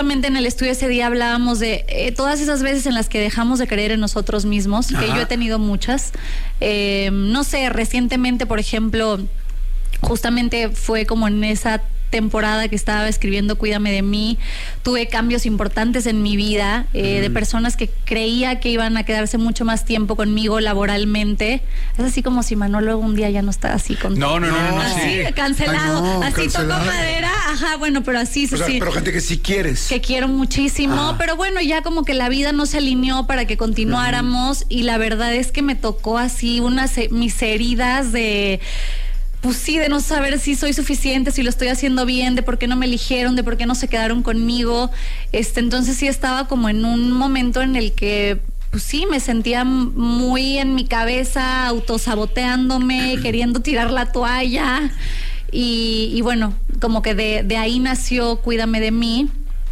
En el estudio ese día hablábamos de todas esas veces en las que dejamos de creer en nosotros mismos, que yo he tenido muchas. No sé, recientemente, por ejemplo, justamente fue como en esa temporada que estaba escribiendo Cuídame de mí, tuve cambios importantes en mi vida, de personas que creía que iban a quedarse mucho más tiempo conmigo laboralmente. Es así como si Manolo un día ya no está así contigo. No, así, sí. Cancelado. Ay, no, así cancelado. tocó madera. Ajá, bueno, pero así, O sea, sí. pero gente que sí quieres. Que quiero muchísimo, pero bueno, ya como que la vida no se alineó para que continuáramos, y la verdad es que me tocó así mis heridas de... Pues sí, de no saber si soy suficiente, si lo estoy haciendo bien, de por qué no me eligieron, de por qué no se quedaron conmigo. Entonces sí estaba como en un momento en el que, pues sí, me sentía muy en mi cabeza, autosaboteándome, queriendo tirar la toalla. Y bueno, como que de ahí nació Cuídame de mí.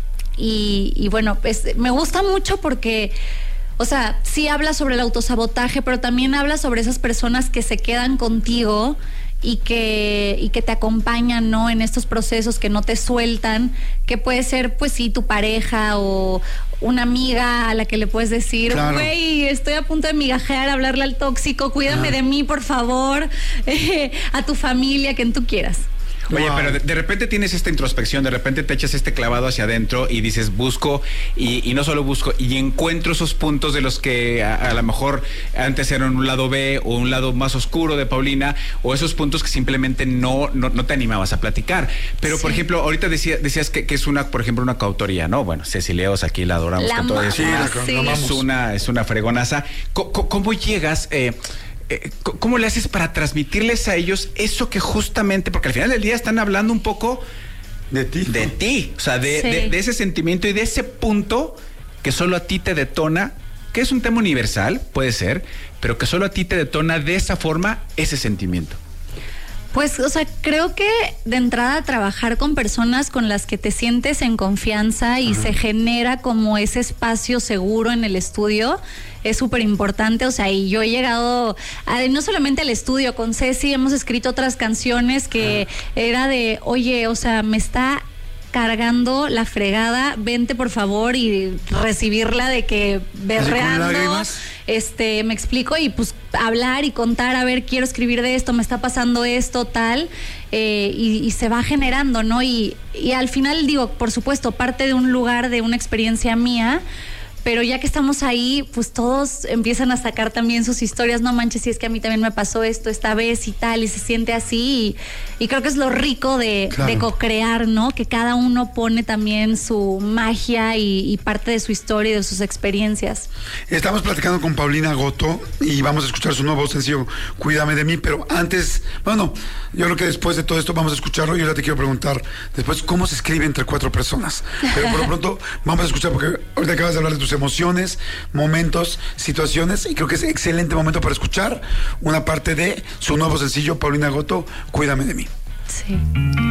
Y bueno, pues me gusta mucho porque... O sea, sí habla sobre el autosabotaje, pero también habla sobre esas personas que se quedan contigo y que te acompañan, ¿no? En estos procesos, que no te sueltan, que puede ser, pues sí, tu pareja o una amiga a la que le puedes decir, güey, estoy a punto de migajear, hablarle al tóxico, cuídame de mí, por favor, a tu familia, quien tú quieras. Oye, pero de repente tienes esta introspección, de repente te echas este clavado hacia adentro y dices, busco, y no solo busco, y encuentro esos puntos de los que a lo mejor antes eran un lado B o un lado más oscuro de Paulina, o esos puntos que simplemente no te animabas a platicar. Pero, por ejemplo, ahorita decías que es por ejemplo, una coautoría, ¿no? Bueno, Ceci Leos, aquí la adoramos con todo eso. Es una fregonaza. ¿Cómo llegas... ¿Cómo le haces para transmitirles a ellos eso que justamente, porque al final del día están hablando un poco de ti, o sea, de ese sentimiento y de ese punto que solo a ti te detona, que es un tema universal, puede ser, pero que solo a ti te detona de esa forma ese sentimiento? Pues, o sea, creo que de entrada trabajar con personas con las que te sientes en confianza y se genera como ese espacio seguro en el estudio es súper importante. O sea, y yo he llegado no solamente al estudio, con Ceci hemos escrito otras canciones que era de, oye, o sea, me está cargando la fregada, vente por favor, y recibirla de que berreando, me explico, y pues hablar y contar, a ver, quiero escribir de esto, me está pasando esto, tal, y se va generando, ¿no? Y al final, digo, por supuesto, parte de un lugar, de una experiencia mía, pero ya que estamos ahí, pues todos empiezan a sacar también sus historias. No manches, si es que a mí también me pasó esto esta vez y tal, y se siente así, y creo que es lo rico de co-crear, ¿no? Que cada uno pone también su magia y parte de su historia y de sus experiencias. Estamos platicando con Paulina Goto y vamos a escuchar su nuevo sencillo, Cuídame de mí, pero antes, bueno, yo creo que después de todo esto vamos a escucharlo. Yo ya te quiero preguntar después cómo se escribe entre 4 personas, pero por lo pronto vamos a escuchar, porque ahorita acabas de hablar de tus emociones, momentos, situaciones, y creo que es excelente momento para escuchar una parte de su nuevo sencillo, Paulina Goto, Cuídame de mí. Sí.